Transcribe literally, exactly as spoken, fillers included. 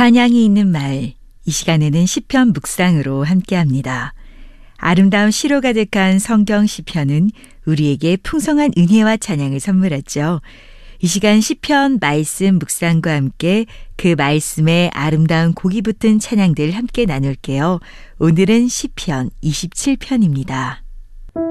찬양이 있는 말, 이 시간에는 시편 묵상으로 함께합니다. 아름다운 시로 가득한 성경 시편은 우리에게 풍성한 은혜와 찬양을 선물하죠. 이 시간 시편 말씀 묵상과 함께 그 말씀에 아름다운 곡이 붙은 찬양들 함께 나눌게요. 오늘은 시편 이십칠 편입니다.